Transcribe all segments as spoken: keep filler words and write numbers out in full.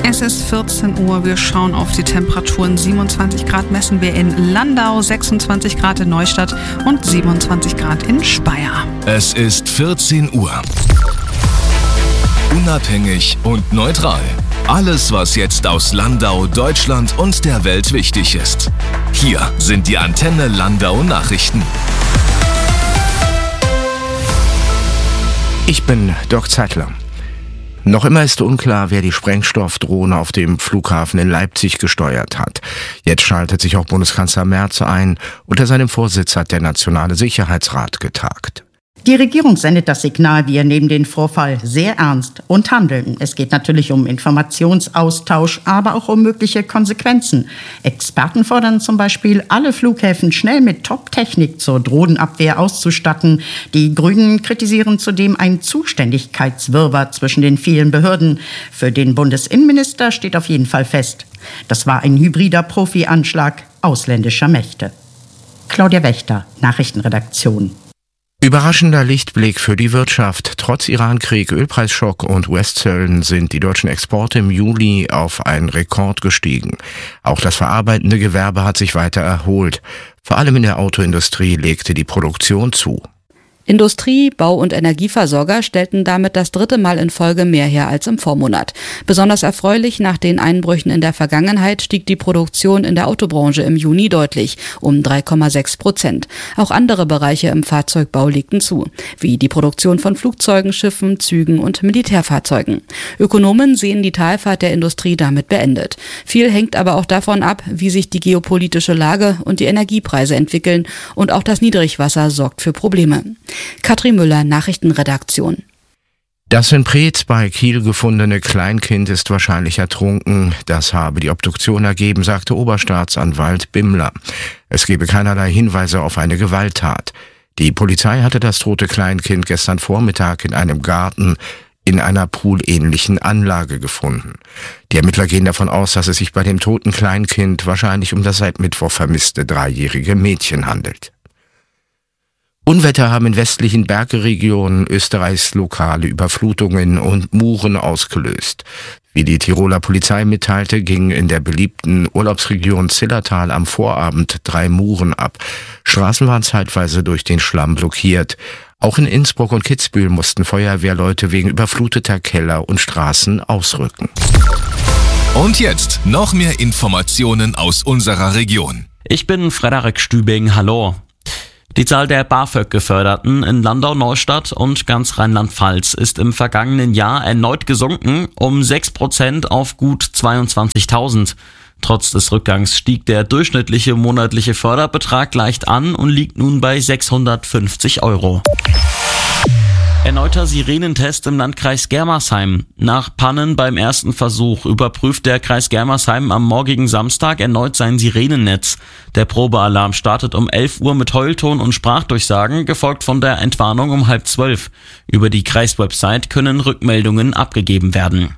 Es ist vierzehn Uhr, wir schauen auf die Temperaturen. siebenundzwanzig Grad messen wir in Landau, sechsundzwanzig Grad in Neustadt und siebenundzwanzig Grad in Speyer. Es ist vierzehn Uhr. Unabhängig und neutral. Alles, was jetzt aus Landau, Deutschland und der Welt wichtig ist. Hier sind die Antenne Landau Nachrichten. Ich bin Dirk Zeitler. Noch immer ist unklar, wer die Sprengstoffdrohne auf dem Flughafen in Leipzig gesteuert hat. Jetzt schaltet sich auch Bundeskanzler Merz ein. Unter seinem Vorsitz hat der Nationale Sicherheitsrat getagt. Die Regierung sendet das Signal, wir nehmen den Vorfall sehr ernst und handeln. Es geht natürlich um Informationsaustausch, aber auch um mögliche Konsequenzen. Experten fordern zum Beispiel, alle Flughäfen schnell mit Top-Technik zur Drohnenabwehr auszustatten. Die Grünen kritisieren zudem ein Zuständigkeitswirrwarr zwischen den vielen Behörden. Für den Bundesinnenminister steht auf jeden Fall fest, das war ein hybrider Profi-Anschlag ausländischer Mächte. Claudia Wächter, Nachrichtenredaktion. Überraschender Lichtblick für die Wirtschaft. Trotz Irankrieg, Ölpreisschock und U S-Zöllen sind die deutschen Exporte im Juli auf einen Rekord gestiegen. Auch das verarbeitende Gewerbe hat sich weiter erholt. Vor allem in der Autoindustrie legte die Produktion zu. Industrie, Bau- und Energieversorger stellten damit das dritte Mal in Folge mehr her als im Vormonat. Besonders erfreulich, nach den Einbrüchen in der Vergangenheit stieg die Produktion in der Autobranche im Juni deutlich, um drei Komma sechs Prozent. Auch andere Bereiche im Fahrzeugbau legten zu, wie die Produktion von Flugzeugen, Schiffen, Zügen und Militärfahrzeugen. Ökonomen sehen die Talfahrt der Industrie damit beendet. Viel hängt aber auch davon ab, wie sich die geopolitische Lage und die Energiepreise entwickeln, und auch das Niedrigwasser sorgt für Probleme. Katrin Müller, Nachrichtenredaktion. Das in Preetz bei Kiel gefundene Kleinkind ist wahrscheinlich ertrunken. Das habe die Obduktion ergeben, sagte Oberstaatsanwalt Bimmler. Es gebe keinerlei Hinweise auf eine Gewalttat. Die Polizei hatte das tote Kleinkind gestern Vormittag in einem Garten in einer poolähnlichen Anlage gefunden. Die Ermittler gehen davon aus, dass es sich bei dem toten Kleinkind wahrscheinlich um das seit Mittwoch vermisste dreijährige Mädchen handelt. Unwetter haben in westlichen Bergregionen Österreichs lokale Überflutungen und Muren ausgelöst. Wie die Tiroler Polizei mitteilte, gingen in der beliebten Urlaubsregion Zillertal am Vorabend drei Muren ab. Straßen waren zeitweise durch den Schlamm blockiert. Auch in Innsbruck und Kitzbühel mussten Feuerwehrleute wegen überfluteter Keller und Straßen ausrücken. Und jetzt noch mehr Informationen aus unserer Region. Ich bin Frederik Stübing, hallo. Die Zahl der BAföG-Geförderten in Landau, Neustadt und ganz Rheinland-Pfalz ist im vergangenen Jahr erneut gesunken, um sechs Prozent auf gut zweiundzwanzigtausend. Trotz des Rückgangs stieg der durchschnittliche monatliche Förderbetrag leicht an und liegt nun bei sechshundertfünfzig Euro. Erneuter Sirenentest im Landkreis Germersheim. Nach Pannen beim ersten Versuch überprüft der Kreis Germersheim am morgigen Samstag erneut sein Sirenennetz. Der Probealarm startet um elf Uhr mit Heulton und Sprachdurchsagen, gefolgt von der Entwarnung um halb zwölf. Über die Kreiswebsite können Rückmeldungen abgegeben werden.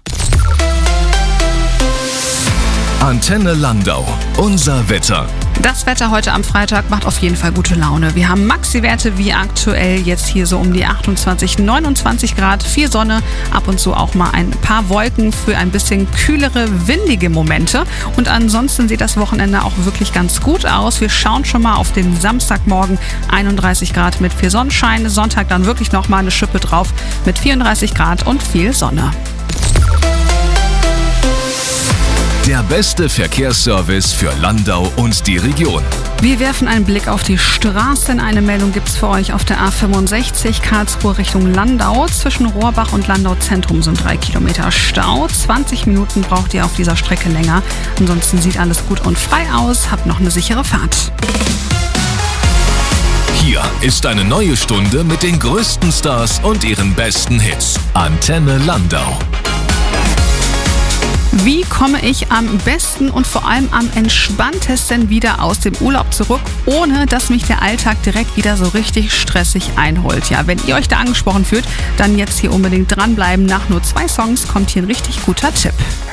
Antenne Landau, unser Wetter. Das Wetter heute am Freitag macht auf jeden Fall gute Laune. Wir haben Maxi-Werte wie aktuell jetzt hier so um die achtundzwanzig, neunundzwanzig Grad, viel Sonne, ab und zu auch mal ein paar Wolken für ein bisschen kühlere, windige Momente. Und ansonsten sieht das Wochenende auch wirklich ganz gut aus. Wir schauen schon mal auf den Samstagmorgen, einunddreißig Grad mit viel Sonnenschein. Sonntag dann wirklich nochmal eine Schippe drauf mit vierunddreißig Grad und viel Sonne. Der beste Verkehrsservice für Landau und die Region. Wir werfen einen Blick auf die Straßen. Eine Meldung gibt's für euch auf der A fünfundsechzig Karlsruhe Richtung Landau. Zwischen Rohrbach und Landau Zentrum sind drei Kilometer Stau. zwanzig Minuten braucht ihr auf dieser Strecke länger. Ansonsten sieht alles gut und frei aus. Habt noch eine sichere Fahrt. Hier ist eine neue Stunde mit den größten Stars und ihren besten Hits. Antenne Landau. Wie komme ich am besten und vor allem am entspanntesten wieder aus dem Urlaub zurück, ohne dass mich der Alltag direkt wieder so richtig stressig einholt? Ja, wenn ihr euch da angesprochen fühlt, dann jetzt hier unbedingt dranbleiben. Nach nur zwei Songs kommt hier ein richtig guter Tipp.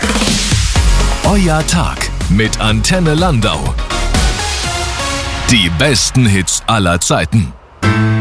Euer Tag mit Antenne Landau. Die besten Hits aller Zeiten.